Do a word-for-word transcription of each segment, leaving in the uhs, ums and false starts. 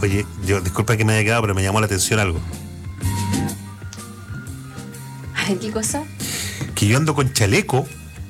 Oye, yo disculpa que me haya quedado, pero me llamó la atención algo. A ver, ¿qué cosa? Que yo ando con chaleco.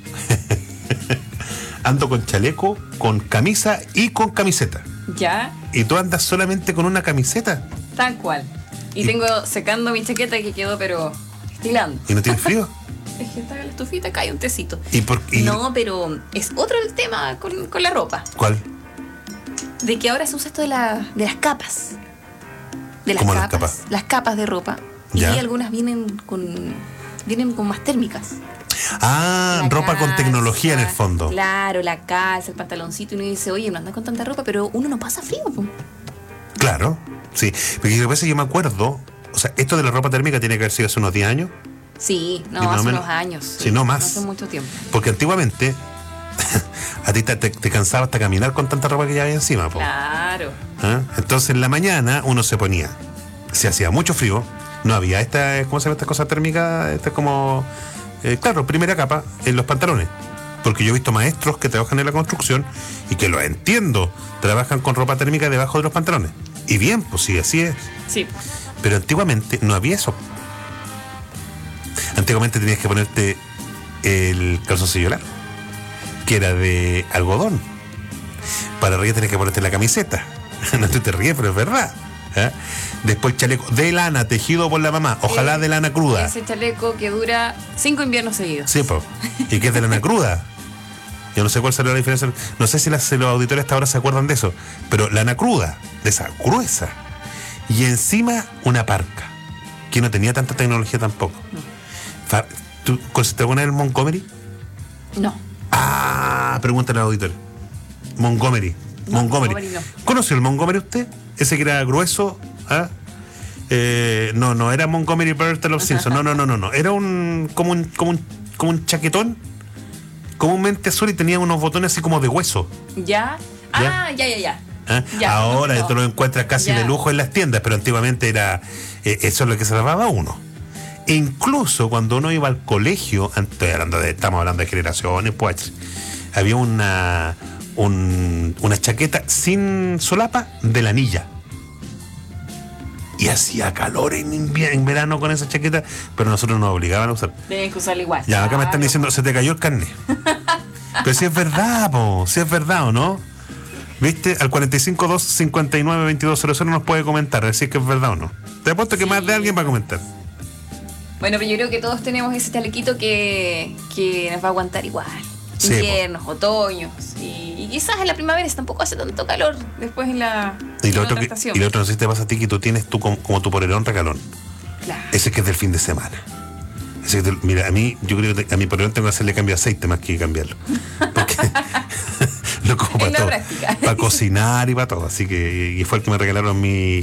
Ando con chaleco, con camisa y con camiseta. Ya, Y tú andas solamente con una camiseta. tal cual. Y, Y- tengo secando mi chaqueta que quedó, pero estilando. ¿Y no tienes frío? Es que está en la estufita, cae un tecito. ¿Y por y No, pero es otro el tema con, con la ropa. ¿Cuál? De que ahora se usa esto de, la, de las capas. De las ¿Cómo las capas. capas? Las capas de ropa. Ya. Y algunas vienen con vienen con más térmicas. Ah, La ropa con calza, tecnología en el fondo. Claro, la calza, el pantaloncito. Y uno dice, oye, no andas con tanta ropa, pero uno no pasa frío, po. Claro, sí. Porque a veces yo me acuerdo, o sea, esto de la ropa térmica tiene que haber sido hace unos diez años, Sí, no, Y más o hace menos- unos años. sí, no más. Hace mucho tiempo. porque antiguamente a ti te, te- te cansaba hasta caminar con tanta ropa que ya había encima, po. Claro. ¿Ah? Entonces en la mañana uno se ponía, si hacía mucho frío, no había esta, ¿cómo se llama esta cosa térmica? Esta como, eh, claro, primera capa en los pantalones. Porque yo he visto maestros que trabajan en la construcción y que lo entiendo, trabajan con ropa térmica debajo de los pantalones. Y bien, pues sí, así es. Sí. Pero antiguamente no había eso. Antiguamente tenías que ponerte el calzoncillo largo, que era de algodón. Para arriba tenías que ponerte la camiseta. No tú te ríes, pero es verdad. ¿Ah? Después chaleco de lana, tejido por la mamá. Ojalá Eh, de lana cruda. Ese chaleco que dura cinco inviernos seguidos. Sí, po. ¿Y qué es de lana cruda? Yo no sé cuál será la diferencia. No sé si, las, si los auditores hasta ahora se acuerdan de eso. Pero lana cruda, de esa gruesa. Y encima una parca, que no tenía tanta tecnología tampoco. Fa- ¿Tú conociste alguna vez el Montgomery? No. Ah, pregúntale al auditor. Montgomery. No, Montgomery. Montgomery no. ¿Conoció el Montgomery usted? Ese que era grueso. ¿Ah? Eh, no, no era Montgomery Burns de los Simpsons. No, no, no, no, no. Era un como un como un como un chaquetón comúnmente azul y tenía unos botones así como de hueso. ¿Ya? Ah, ya, ya, ya. ¿Ah? Ya, Ahora no. tú lo encuentras casi Ya. de lujo en las tiendas, pero antiguamente era eh, eso es lo que se lavaba uno. E incluso cuando uno iba al colegio, estoy hablando de, estamos hablando de generaciones, pues había una un- una chaqueta sin solapa de lanilla. Y hacía calor en, invier- en verano con esa chaqueta, pero nosotros nos obligaban a usar. Tienen que usarla igual. Ya, acá me están Claro. diciendo, se te cayó el carnet. Pero si es verdad, po, si es verdad o no. ¿Viste? Al cuarenta y cinco dos cincuenta y nueve veintidós cero cero nos puede comentar, decir que es verdad o no. Te apuesto que Sí. más de alguien va a comentar. Bueno, pero yo creo que todos tenemos ese chalequito que, que nos va a aguantar igual. Sí, po. Inviernos, otoños. Y, y quizás en la primavera tampoco hace tanto calor. Después en la, Y en lo, la otro otra que, estación. y lo otro no sé si te pasa a ti que tú tienes tú como, como tu polerón regalón. Claro. Ese que es del fin de semana. Ese que te- mira, a mí, yo creo que a mi polerón tengo que hacerle cambio de aceite más que cambiarlo. Porque lo como En para la todo. práctica. Para cocinar y para todo. Así que, y fue el que me regalaron mi